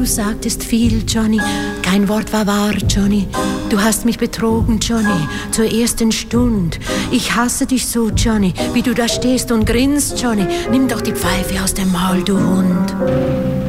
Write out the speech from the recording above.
sagtest viel, Johnny, kein Wort war wahr, Johnny. Du hast mich betrogen, Johnny, zur ersten Stund. Ich hasse dich so, Johnny, wie du da stehst und grinst, Johnny. Nimm doch die Pfeife aus dem Maul, du Hund.